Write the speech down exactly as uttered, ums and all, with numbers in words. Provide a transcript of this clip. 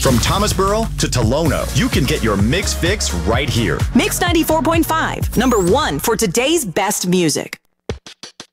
From Thomasboro to Tolono, you can get your mix fix right here. Mix ninety-four point five, number one for today's best music.